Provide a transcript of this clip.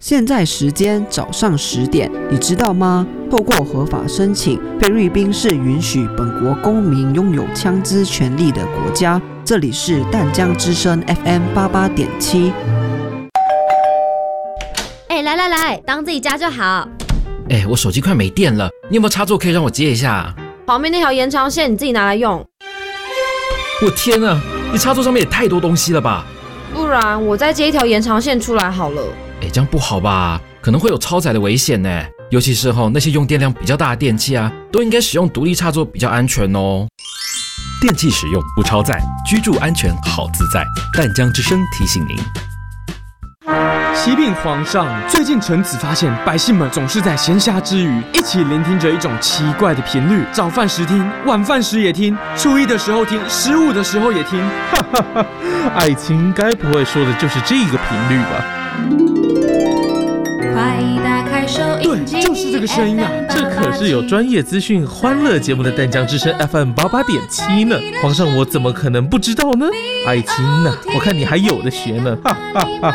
现在时间早上10点，你知道吗？透过合法申请，菲律宾是允许本国公民拥有枪支权利的国家。这里是淡江之声 FM 88.7。 来，当自己家就好。 我手机快没电了，你有没有插座可以让我接一下？ 旁边那条延长线你自己拿来用。 我天啊，你插座上面也太多东西了吧？ 不然我再接一条延长线出来好了。 这样不好吧？可能会有超载的危险呢。尤其是那些用电量比较大的电器啊，都应该使用独立插座比较安全哦。 电器使用不超载，居住安全好自在。淡江之声提醒您。 启禀皇上，最近臣子发现百姓们总是在闲暇之余一起聆听着一种奇怪的频率，早饭时听，晚饭时也听，初一的时候听，15的时候也听。 哈哈哈，爱情该不会说的就是这个频率吧？ 快打开收音机， 对，就是这个声音啊！ 这可是有专业资讯、欢乐节目的淡江之声 FM 88.7呢。皇上，我怎么可能不知道呢？爱情呢，我看你还有的学呢！哈哈哈。